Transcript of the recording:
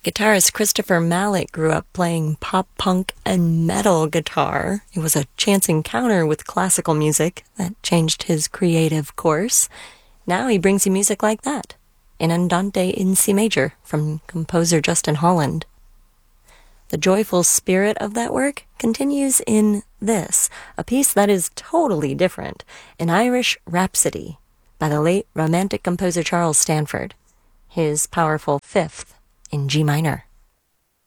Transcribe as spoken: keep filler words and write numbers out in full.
Guitarist Christopher Mallet grew up playing pop punk and metal guitar. It was a chance encounter with classical music that changed his creative course. Now he brings you music like that, an Andante in C major from composer Justin Holland. The joyful spirit of that work continues in this, a piece that is totally different, an Irish Rhapsody by the late Romantic composer Charles Stanford, his powerful fifth in G minor.